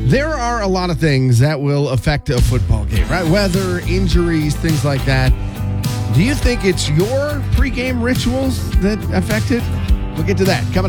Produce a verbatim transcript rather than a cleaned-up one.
There are a lot of things that will affect a football game, right? Weather, injuries, things like that. Do you think it's your pregame rituals that affect it? We'll get to that coming up.